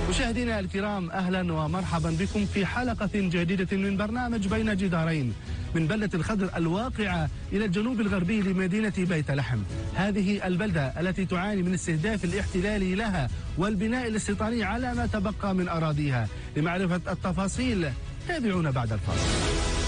مشاهدينا الكرام، أهلا ومرحبا بكم في حلقة جديدة من برنامج بين جدارين من بلدة الخضر الواقعة إلى الجنوب الغربي لمدينة بيت لحم. هذه البلدة التي تعاني من استهداف الاحتلال لها والبناء الاستيطاني على ما تبقى من أراضيها. لمعرفة التفاصيل تابعونا بعد الفاصل.